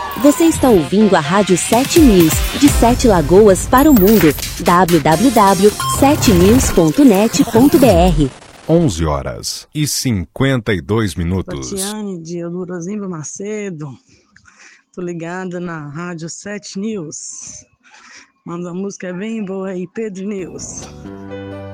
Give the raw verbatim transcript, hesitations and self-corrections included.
Você está ouvindo a Rádio sete News, de Sete Lagoas para o mundo. w w w ponto sete news ponto net ponto b r. onze horas e cinquenta e dois minutos. Tatiane de Elurozimba Macedo. Tô ligada na Rádio sete News. Manda uma música bem boa aí, Pedro News.